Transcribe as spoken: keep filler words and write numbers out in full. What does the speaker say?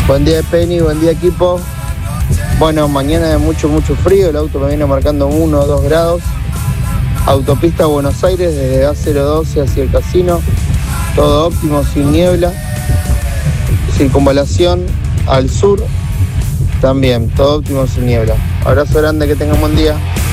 Buen día, Penny, buen día, equipo. Bueno, mañana de mucho, mucho frío, el auto me viene marcando uno o dos grados. Autopista Buenos Aires desde A cero doce hacia el casino, todo óptimo, sin niebla. Circunvalación al sur, también, todo óptimo, sin niebla. Abrazo grande, que tengan buen día.